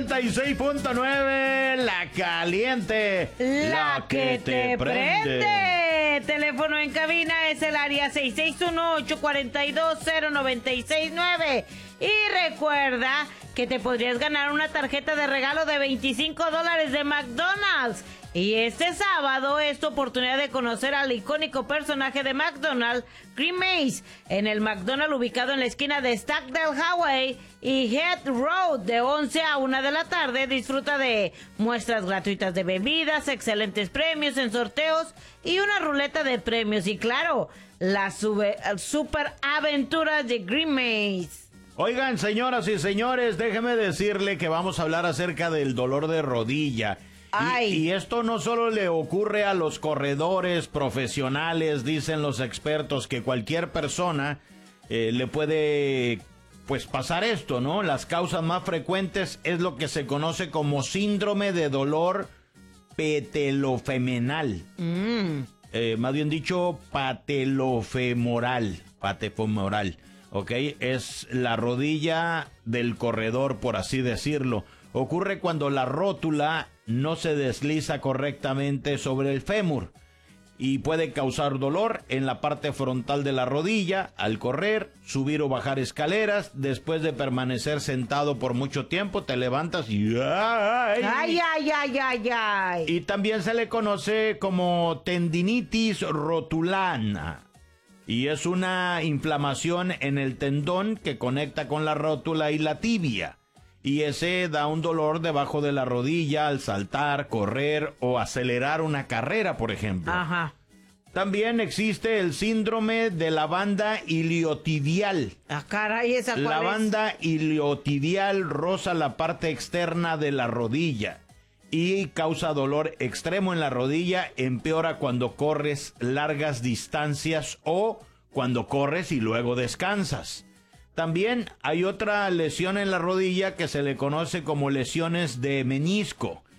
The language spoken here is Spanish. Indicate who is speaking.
Speaker 1: 96.9, la caliente,
Speaker 2: la que te prende. Teléfono en cabina es el área 661-842-0969. Y recuerda que te podrías ganar una tarjeta de regalo de $25 de McDonald's. Y este sábado es tu oportunidad de conocer al icónico personaje de McDonald's, Green Mace, en el McDonald's ubicado en la esquina de Stockdale Highway y Head Road de 11 a 1 de la tarde. Disfruta de muestras gratuitas de bebidas, excelentes premios en sorteos y una ruleta de premios. Y claro, las super aventuras de Green Mace.
Speaker 1: Oigan, señoras y señores, déjeme decirle que vamos a hablar acerca del dolor de rodilla. Y esto no solo le ocurre a los corredores profesionales, dicen los expertos, que cualquier persona le puede pues pasar esto, ¿no? Las causas más frecuentes es lo que se conoce como síndrome de dolor patelofemoral. Más bien dicho, patelofemoral, ¿ok? Es la rodilla del corredor, por así decirlo. Ocurre cuando la rótula no se desliza correctamente sobre el fémur y puede causar dolor en la parte frontal de la rodilla al correr, subir o bajar escaleras. Después de permanecer sentado por mucho tiempo, te levantas y ¡ay! Y también se le conoce como tendinitis rotulana. Y es una inflamación en el tendón que conecta con la rótula y la tibia. Y ese da un dolor debajo de la rodilla al saltar, correr o acelerar una carrera, por ejemplo.
Speaker 2: Ajá.
Speaker 1: También existe el síndrome de la banda iliotibial.
Speaker 2: Ah, caray, ¿esa cuál es?
Speaker 1: La banda iliotibial roza la parte externa de la rodilla y causa dolor extremo en la rodilla. Empeora cuando corres largas distancias o cuando corres y luego descansas. También hay otra lesión en la rodilla que se le conoce como lesiones de menisco.